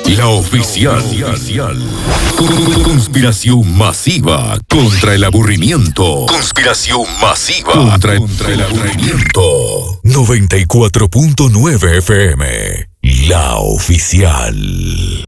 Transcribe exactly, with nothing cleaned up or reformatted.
La oficial. Conspiración masiva contra el aburrimiento. Conspiración masiva contra, contra el aburrimiento. noventa y cuatro punto nueve F M. La oficial.